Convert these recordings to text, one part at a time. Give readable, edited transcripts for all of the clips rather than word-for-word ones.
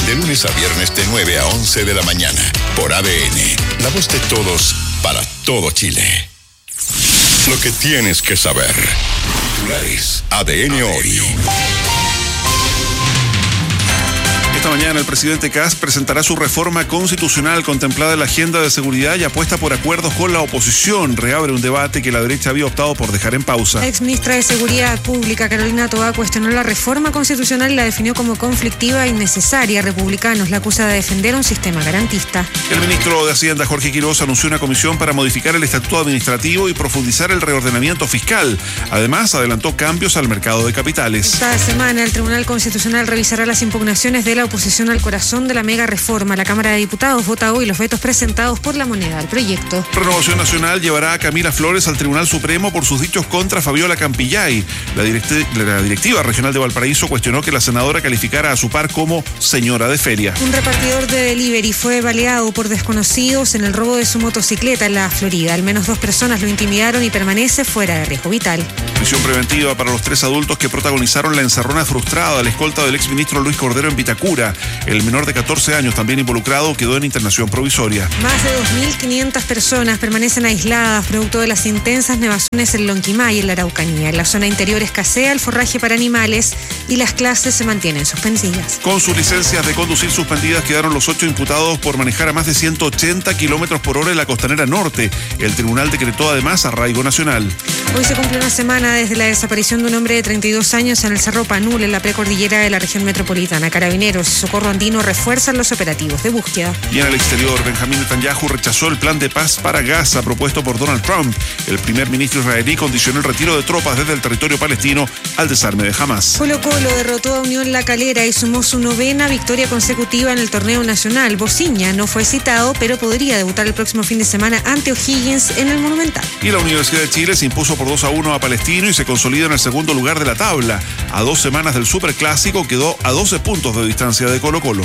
De lunes a viernes de 9 a 11 de la mañana. Por ADN. La voz de todos para todo Chile. Lo que tienes que saber. Titulares. ADN hoy. Esta mañana el presidente Kast presentará su reforma constitucional contemplada en la agenda de seguridad y apuesta por acuerdos con la oposición. Reabre un debate que la derecha había optado por dejar en pausa. La exministra de Seguridad Pública, Carolina Toá, cuestionó la reforma constitucional y la definió como conflictiva e innecesaria. Republicanos la acusa de defender un sistema garantista. El ministro de Hacienda, Jorge Quiroz, anunció una comisión para modificar el estatuto administrativo y profundizar el reordenamiento fiscal. Además, adelantó cambios al mercado de capitales. Esta semana el Tribunal Constitucional revisará las impugnaciones de la oposición al corazón de la mega reforma. La Cámara de Diputados vota hoy los vetos presentados por la moneda al proyecto. Renovación Nacional llevará a Camila Flores al Tribunal Supremo por sus dichos contra Fabiola Campillay. La directiva regional de Valparaíso cuestionó que la senadora calificara a su par como señora de feria. Un repartidor de delivery fue baleado por desconocidos en el robo de su motocicleta en la Florida. Al menos 2 personas lo intimidaron y permanece fuera de riesgo vital. Prisión preventiva para los 3 adultos que protagonizaron la encerrona frustrada a la escolta del exministro Luis Cordero en Vitacura. El menor de 14 años, también involucrado, quedó en internación provisoria. Más de 2.500 personas permanecen aisladas producto de las intensas nevazones en Lonquimay, en la Araucanía. En la zona interior escasea el forraje para animales y las clases se mantienen suspensivas. Con sus licencias de conducir suspendidas quedaron los 8 imputados por manejar a más de 180 kilómetros por hora en la costanera norte. El tribunal decretó además arraigo nacional. Hoy se cumple una semana desde la desaparición de un hombre de 32 años en el Cerro Panul, en la precordillera de la región metropolitana. Carabineros y Socorro Andino refuerzan los operativos de búsqueda. Y en el exterior, Benjamín Netanyahu rechazó el plan de paz para Gaza propuesto por Donald Trump. El primer ministro israelí condicionó el retiro de tropas desde el territorio palestino al desarme de Hamas. Colo-Colo derrotó a Unión La Calera y sumó su 9ª victoria consecutiva en el torneo nacional. Bociña no fue citado, pero podría debutar el próximo fin de semana ante O'Higgins en el Monumental. Y la Universidad de Chile se impuso por 2-1 a Palestino y se consolida en el segundo lugar de la tabla. A 2 semanas del Superclásico quedó a 12 puntos de distancia de Colo-Colo.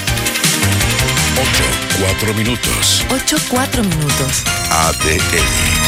8:04 minutos. 8:04 minutos. ADN.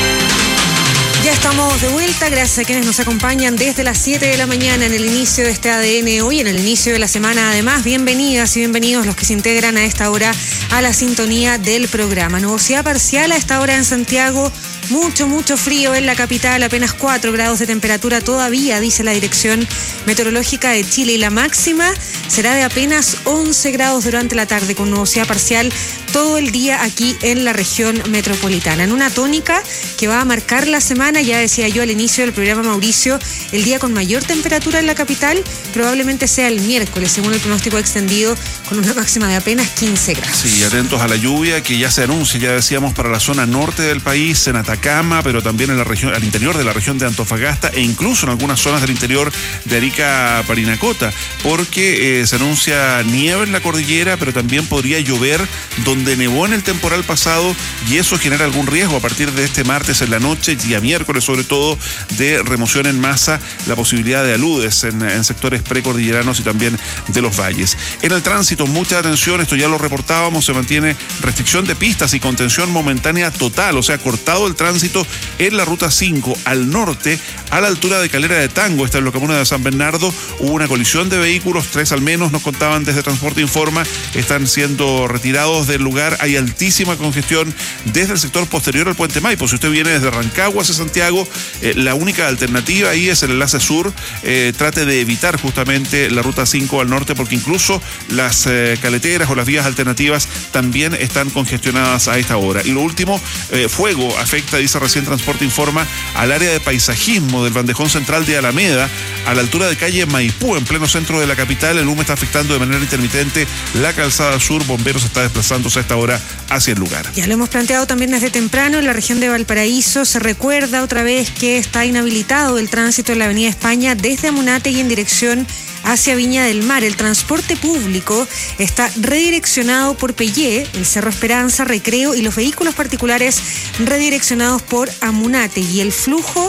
Ya estamos de vuelta, gracias a quienes nos acompañan desde las 7 de la mañana en el inicio de este ADN hoy, en el inicio de la semana. Además, bienvenidas y bienvenidos los que se integran a esta hora a la sintonía del programa. Nubosidad parcial a esta hora en Santiago, mucho frío en la capital, apenas 4 grados de temperatura todavía, dice la Dirección Meteorológica de Chile, y la máxima será de apenas 11 grados durante la tarde, con nubosidad parcial todo el día aquí en la región metropolitana. En una tónica que va a marcar la semana, ya decía yo al inicio del programa, Mauricio, el día con mayor temperatura en la capital probablemente sea el miércoles, según el pronóstico extendido, con una máxima de apenas 15 grados. Sí, atentos a la lluvia que ya se anuncia, ya decíamos, para la zona norte del país, en Atacama, pero también en la región, al interior de la región de Antofagasta e incluso en algunas zonas del interior de Arica, Parinacota, porque se anuncia nieve en la cordillera, pero también podría llover donde nevó en el temporal pasado, y eso genera algún riesgo a partir de este martes en la noche y a miércoles sobre todo de remoción en masa, la posibilidad de aludes en sectores precordilleranos y también de los valles. En el tránsito, mucha atención, esto ya lo reportábamos, se mantiene restricción de pistas y contención momentánea total, o sea, cortado el tránsito en la ruta 5 al norte, a la altura de Calera de Tango, esta es la comuna de San Bernardo. Hubo una colisión de vehículos, 3 al menos, nos contaban desde Transporte Informa, están siendo retirados del lugar. Hay altísima congestión desde el sector posterior al Puente Maipo. Si usted viene desde Rancagua hacia Santiago, la única alternativa ahí es el enlace sur. Trate de evitar justamente la ruta 5 al norte, porque incluso las caleteras o las vías alternativas también están congestionadas a esta hora. Y lo último, fuego afecta, dice recién Transporte Informa, al área de paisajismo del bandejón central de Alameda, a la altura de calle Maipú, en pleno centro de la capital. El humo está afectando de manera intermitente la calzada sur. Bomberos está desplazándose a esta hora hacia el lugar. Ya lo hemos planteado también desde temprano. En la región de Valparaíso se recuerda otra vez que está inhabilitado el tránsito en la avenida España desde Amunátegui en dirección hacia Viña del Mar. El transporte público está redireccionado por Peyé, el Cerro Esperanza, Recreo, y los vehículos particulares redireccionados por Amunátegui. El flujo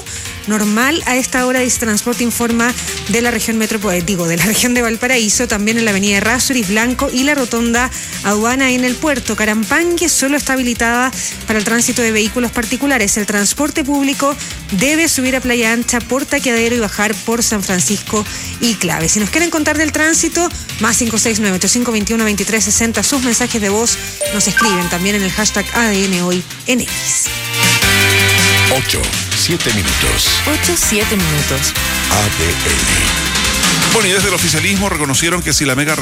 normal a esta hora, dice Transporte Informa, de la región de la región de Valparaíso, también en la avenida Errázuriz, Blanco y la rotonda Aduana en el puerto. Carampangue solo está habilitada para el tránsito de vehículos particulares. El transporte público debe subir a Playa Ancha por Taqueadero y bajar por San Francisco y Clave. Si nos quieren contar del tránsito, más 569-8521-2360, sus mensajes de voz nos escriben también en el hashtag ADN Hoy en X. 8-7 minutos. 8-7 minutos. ADN. Bueno, y desde el oficialismo reconocieron que la mega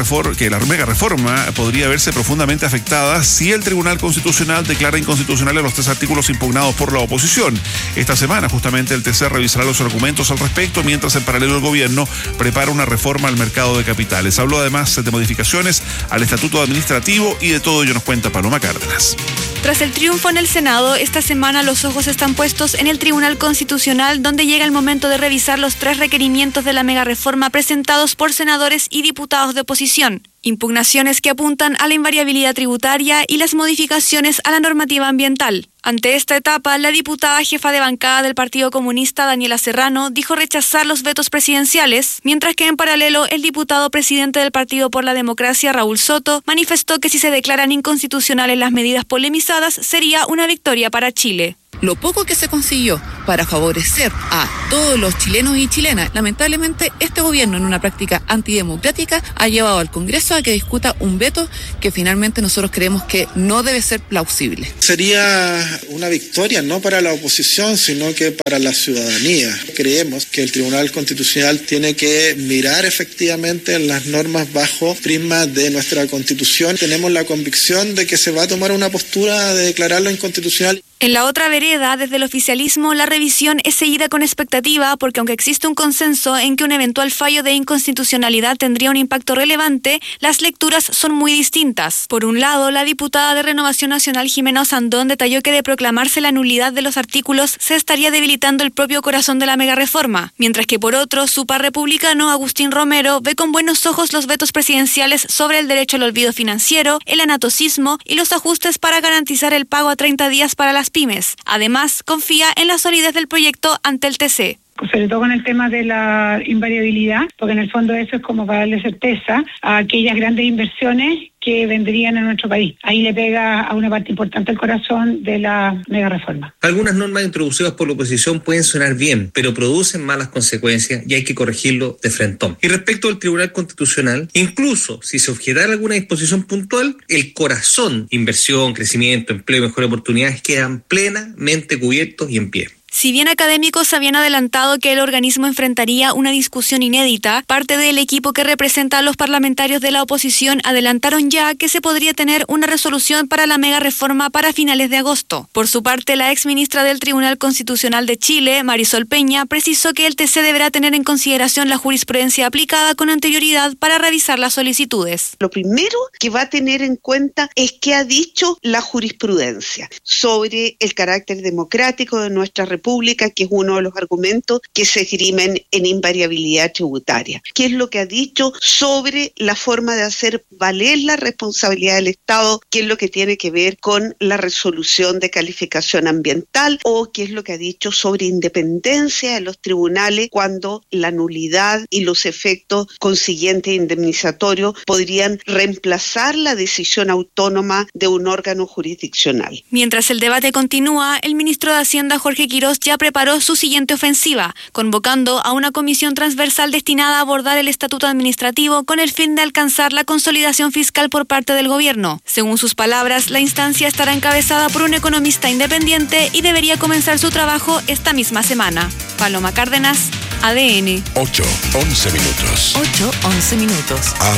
reforma podría verse profundamente afectada si el Tribunal Constitucional declara inconstitucionales los 3 artículos impugnados por la oposición. Esta semana, justamente, el TC revisará los argumentos al respecto, mientras en paralelo el gobierno prepara una reforma al mercado de capitales. Habló además de modificaciones al estatuto administrativo y de todo ello nos cuenta Paloma Cárdenas. Tras el triunfo en el Senado, esta semana los ojos están puestos en el Tribunal Constitucional, donde llega el momento de revisar los 3 requerimientos de la megareforma presentados por senadores y diputados de oposición. Impugnaciones que apuntan a la invariabilidad tributaria y las modificaciones a la normativa ambiental. Ante esta etapa, la diputada jefa de bancada del Partido Comunista, Daniela Serrano, dijo rechazar los vetos presidenciales, mientras que en paralelo el diputado presidente del Partido por la Democracia, Raúl Soto, manifestó que si se declaran inconstitucionales las medidas polemizadas, sería una victoria para Chile. Lo poco que se consiguió para favorecer a todos los chilenos y chilenas, lamentablemente este gobierno, en una práctica antidemocrática, ha llevado al Congreso a que discuta un veto que finalmente nosotros creemos que no debe ser plausible. Sería una victoria no para la oposición, sino que para la ciudadanía. Creemos que el Tribunal Constitucional tiene que mirar efectivamente las normas bajo prisma de nuestra Constitución. Tenemos la convicción de que se va a tomar una postura de declararlo inconstitucional. En la otra vereda, desde el oficialismo, la revisión es seguida con expectativa porque aunque existe un consenso en que un eventual fallo de inconstitucionalidad tendría un impacto relevante, las lecturas son muy distintas. Por un lado, la diputada de Renovación Nacional, Jimena Osandón, detalló que de proclamarse la nulidad de los artículos se estaría debilitando el propio corazón de la megareforma, mientras que por otro, su par republicano, Agustín Romero, ve con buenos ojos los vetos presidenciales sobre el derecho al olvido financiero, el anatocismo y los ajustes para garantizar el pago a 30 días para las pymes. Además, confía en la solidez del proyecto ante el TC. Sobre todo con el tema de la invariabilidad, porque en el fondo eso es como para darle certeza a aquellas grandes inversiones que vendrían a nuestro país. Ahí le pega a una parte importante el corazón de la megareforma. Algunas normas introducidas por la oposición pueden sonar bien, pero producen malas consecuencias y hay que corregirlo de frentón. Y respecto al Tribunal Constitucional, incluso si se objetara alguna disposición puntual, el corazón, inversión, crecimiento, empleo y mejores oportunidades quedan plenamente cubiertos y en pie. Si bien académicos habían adelantado que el organismo enfrentaría una discusión inédita, parte del equipo que representa a los parlamentarios de la oposición adelantaron ya que se podría tener una resolución para la megareforma para finales de agosto. Por su parte, la exministra del Tribunal Constitucional de Chile, Marisol Peña, precisó que el TC deberá tener en consideración la jurisprudencia aplicada con anterioridad para revisar las solicitudes. Lo primero que va a tener en cuenta es qué ha dicho la jurisprudencia sobre el carácter democrático de nuestra República, que es uno de los argumentos que se esgrimen en invariabilidad tributaria. ¿Qué es lo que ha dicho sobre la forma de hacer valer la responsabilidad del Estado? ¿Qué es lo que tiene que ver con la resolución de calificación ambiental? ¿O qué es lo que ha dicho sobre independencia de los tribunales cuando la nulidad y los efectos consiguientes indemnizatorios podrían reemplazar la decisión autónoma de un órgano jurisdiccional? Mientras el debate continúa, el ministro de Hacienda, Jorge Quirós, ya preparó su siguiente ofensiva, convocando a una comisión transversal destinada a abordar el estatuto administrativo con el fin de alcanzar la consolidación fiscal por parte del gobierno. Según sus palabras, la instancia estará encabezada por un economista independiente y debería comenzar su trabajo esta misma semana. Paloma Cárdenas, ADN. 8-11 minutos. 8-11 minutos.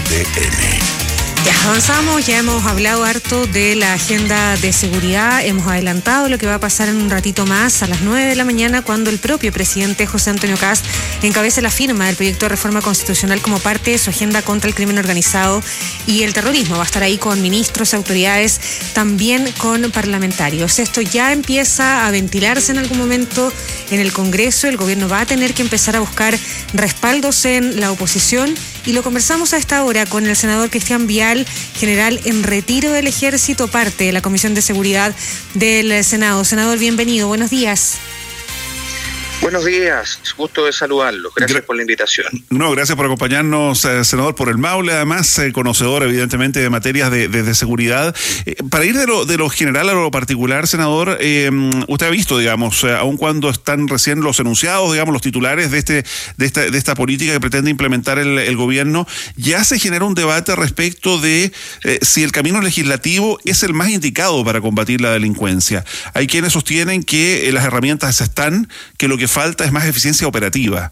ADN. Ya avanzamos, ya hemos hablado harto de la agenda de seguridad, hemos adelantado lo que va a pasar en un ratito más a las 9 de la mañana cuando el propio presidente José Antonio Kast encabece la firma del proyecto de reforma constitucional como parte de su agenda contra el crimen organizado y el terrorismo. Va a estar ahí con ministros, autoridades, también con parlamentarios. Esto ya empieza a ventilarse en algún momento en el Congreso. El gobierno va a tener que empezar a buscar respaldos en la oposición y lo conversamos a esta hora con el senador Cristian Vial, general en retiro del Ejército, parte de la Comisión de Seguridad del Senado. Senador, bienvenido, buenos días. Buenos días, gusto de saludarlos. Gracias por la invitación. No, gracias por acompañarnos, senador, por el Maule, además conocedor evidentemente de materias de seguridad. Para ir de lo general a lo particular, senador, usted ha visto, digamos, aun cuando están recién los enunciados, digamos, los titulares de esta política que pretende implementar el gobierno, ya se genera un debate respecto de si el camino legislativo es el más indicado para combatir la delincuencia. Hay quienes sostienen que las herramientas están, que lo que falta es más eficiencia operativa.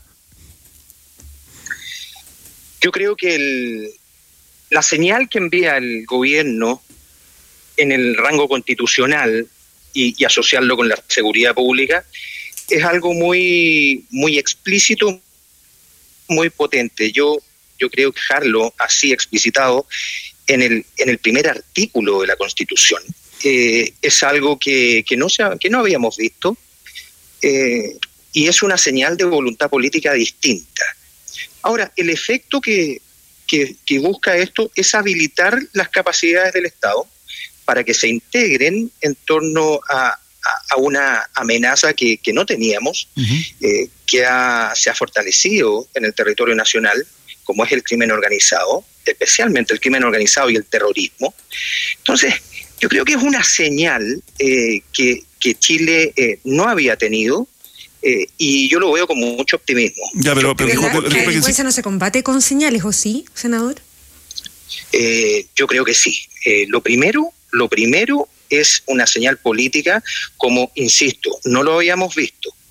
Yo creo que la señal que envía el gobierno en el rango constitucional y asociarlo con la seguridad pública es algo muy, muy explícito, muy potente. Yo creo que dejarlo así explicitado en el primer artículo de la Constitución es algo que no habíamos visto. Y es una señal de voluntad política distinta. Ahora, el efecto que busca esto es habilitar las capacidades del Estado para que se integren en torno a una amenaza que no teníamos, que se ha fortalecido en el territorio nacional, como es el crimen organizado, especialmente el crimen organizado y el terrorismo. Entonces, yo creo que es una señal que Chile no había tenido, y yo lo veo con mucho optimismo. Ya, pero ¿la delincuencia no se combate con señales, o sí, senador? Yo creo que sí. Lo primero es una señal política, como, insisto, no lo habíamos visto.